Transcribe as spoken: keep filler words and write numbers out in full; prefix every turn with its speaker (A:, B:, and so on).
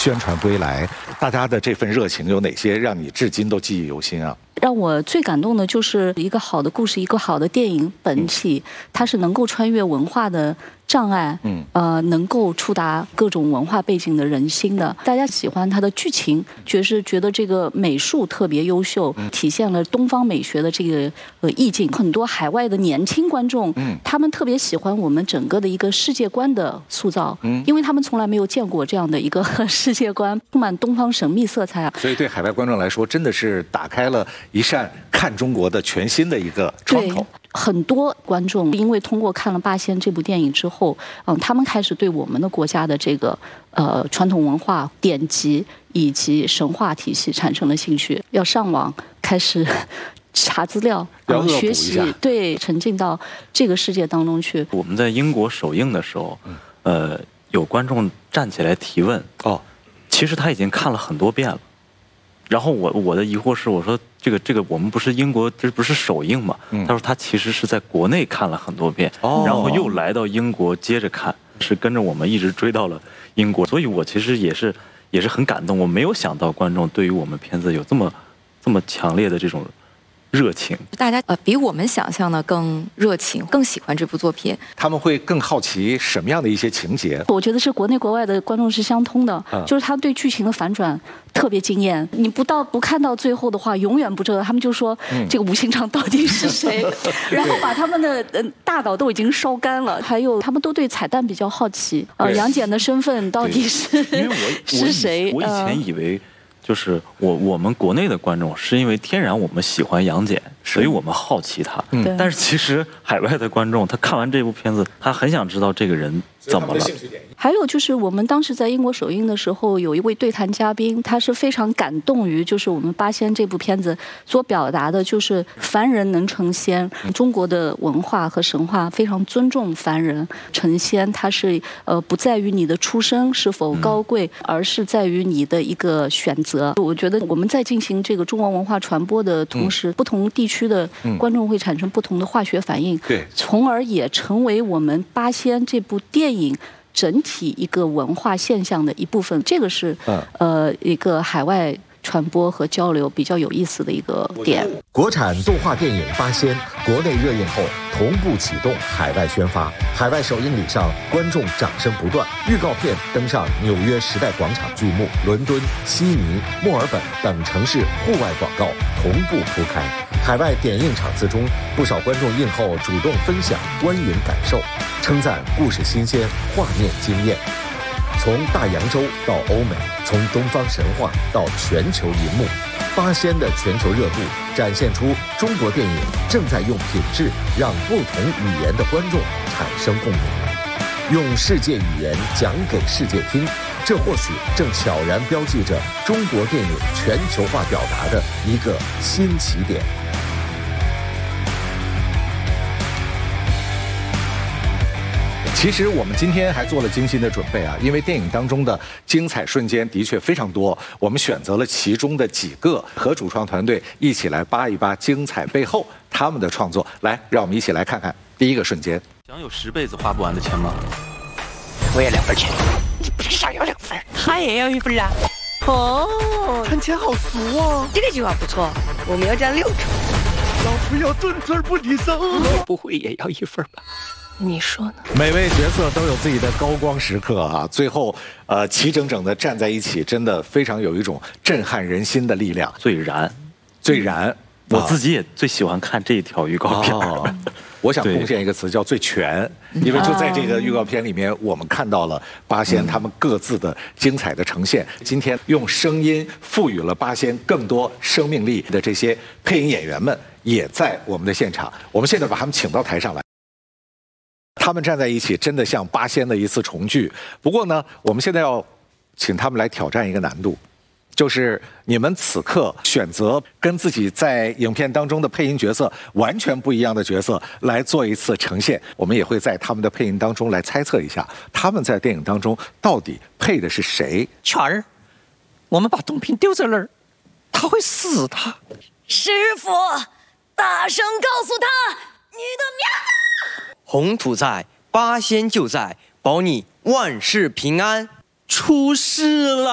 A: 宣传归来，大家的这份热情有哪些让你至今都记忆犹新啊？
B: 让我最感动的就是一个好的故事，一个好的电影本体，它是能够穿越文化的障碍，嗯，呃，能够触达各种文化背景的人心的。大家喜欢它的剧情，觉是觉得这个美术特别优秀，体现了东方美学的这个呃意境。很多海外的年轻观众，嗯，他们特别喜欢我们整个的一个世界观的塑造，嗯，因为他们从来没有见过这样的一个世界观，充满东方神秘色彩啊。
A: 所以对海外观众来说，真的是打开了一扇看中国的全新的一个窗口。
B: 很多观众因为通过看了《八仙》这部电影之后，嗯，他们开始对我们的国家的这个呃传统文化典籍以及神话体系产生了兴趣，要上网开始查资料，
A: 然后
B: 学习，对，沉浸到这个世界当中去。
C: 我们在英国首映的时候，呃，有观众站起来提问，哦，其实他已经看了很多遍了。然后我我的疑惑是，我说这个这个我们不是英国，这不是首映嘛？嗯、他说他其实是在国内看了很多遍，哦、然后又来到英国接着看，是跟着我们一直追到了英国。所以我其实也是也是很感动，我没有想到观众对于我们片子有这么这么强烈的这种热情，
D: 大家呃比我们想象的更热情，更喜欢这部作品。
A: 他们会更好奇什么样的一些情节？
B: 我觉得是国内国外的观众是相通的，嗯、就是他对剧情的反转特别惊艳。你不到不看到最后的话，永远不知道他们就说、嗯、这个吴兴昌到底是谁，然后把他们的呃大脑都已经烧干了。还有他们都对彩蛋比较好奇，呃，杨戬的身份到底是
C: 因为我
B: 是谁？
C: 我以前以为。就是我我们国内的观众是因为天然我们喜欢杨戬，所以我们好奇他。嗯，但是其实海外的观众他看完这部片子，他很想知道这个人怎么了。
B: 还有就是我们当时在英国首映的时候，有一位对谈嘉宾，他是非常感动于就是我们《八仙》这部片子所表达的，就是凡人能成仙。中国的文化和神话非常尊重凡人成仙，它是呃不在于你的出身是否高贵，而是在于你的一个选择。我觉得我们在进行这个中国文化传播的同时，嗯、不同地区的观众会产生不同的化学反应，对、嗯，从而也成为我们《八仙》这部电影整体一个文化现象的一部分。这个是、嗯、呃一个海外传播和交流比较有意思的一个点。
E: 国产动画电影《八仙》国内热映后同步启动海外宣发，海外首映礼上观众掌声不断，预告片登上纽约时代广场剧目、伦敦、悉尼、墨尔本等城市户外广告同步铺开。海外点映场次中，不少观众映后主动分享观影感受，称赞故事新鲜，画面惊艳。从大洋洲到欧美，从东方神话到全球银幕，八仙的全球热度展现出中国电影正在用品质让不同语言的观众产生共鸣，用世界语言讲给世界听，这或许正悄然标记着中国电影全球化表达的一个新起点。
A: 其实我们今天还做了精心的准备啊，因为电影当中的精彩瞬间的确非常多，我们选择了其中的几个，和主创团队一起来扒一扒精彩背后他们的创作。来，让我们一起来看看第一个瞬间。
C: 想有十辈子花不完的钱吗？
F: 我要两份钱。你凭啥要两份？他也要一份啊。哦，谈钱好俗啊。这个计划不错，我们要加六成。老夫要顿顿不离手。不会也要一份吧？你说呢？
A: 每位角色都有自己的高光时刻啊，最后呃齐整整的站在一起，真的非常有一种震撼人心的力量。
C: 最燃，
A: 最燃，
C: 我自己也最喜欢看这一条预告片。哦、
A: 我想贡献一个词叫最全，因为就在这个预告片里面，我们看到了八仙他们各自的精彩的呈现。今天用声音赋予了八仙更多生命力的这些配音演员们，也在我们的现场。我们现在把他们请到台上来。他们站在一起，真的像八仙的一次重聚。不过呢，我们现在要请他们来挑战一个难度，就是你们此刻选择跟自己在影片当中的配音角色完全不一样的角色来做一次呈现。我们也会在他们的配音当中来猜测一下，他们在电影当中到底配的是谁。
F: 全儿，我们把东平丢在那儿，他会死的。
G: 师傅，大声告诉他你的名字。
H: 红土在，八仙就在，保你万事平安。
F: 出事了。